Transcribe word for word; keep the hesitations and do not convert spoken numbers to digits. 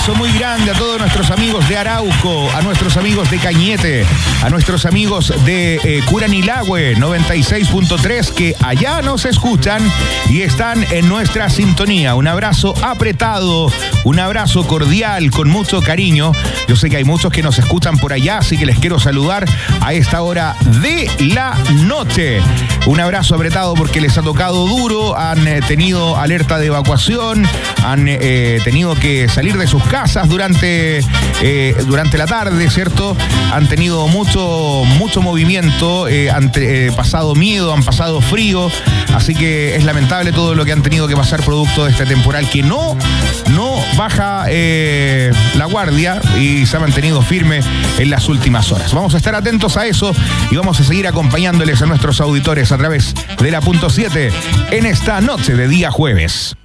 abrazo muy grande a todos nuestros amigos de Arauco, a nuestros amigos de Cañete, a nuestros amigos de eh, Curanilahue noventa y seis punto tres que allá nos escuchan y están en nuestra sintonía. Un abrazo apretado, un abrazo cordial, con mucho cariño. Yo sé que hay muchos que nos escuchan por allá, así que les quiero saludar a esta hora de la noche. Un abrazo apretado porque les ha tocado duro, han eh, tenido alerta de evacuación, han eh, tenido que salir de sus casas durante, eh, durante la tarde, ¿cierto? Han tenido mucho, mucho movimiento, eh, han eh, pasado miedo, han pasado frío, así que es lamentable todo lo que han tenido que pasar producto de este temporal que no, no baja eh, la guardia y se ha mantenido firme en las últimas horas. Vamos a estar atentos a eso y vamos a seguir acompañándoles a nuestros auditores a través de la punto siete en esta noche de día jueves.